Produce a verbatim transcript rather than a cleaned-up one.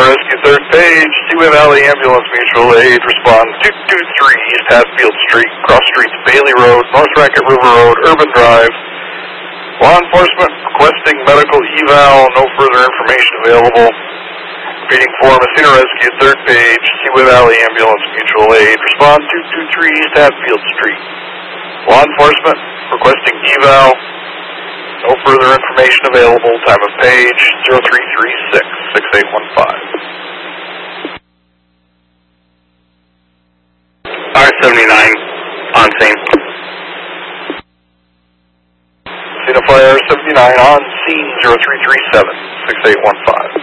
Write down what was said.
Rescue, third page, Seaway Valley Ambulance Mutual Aid, respond two two three East Hatfield Street, cross streets Bailey Road, North Racket River Road, Urban Drive. Law enforcement requesting medical eval, no further information available. Repeating for Messina Rescue, third page, Seaway Valley Ambulance Mutual Aid, respond two two three East Hatfield Street. Law enforcement requesting eval, no further information available. Time of page zero three three six, six eight one five. R seventy-nine, on scene. Messina Fire seventy-nine on scene zero three three seven, six eight one five.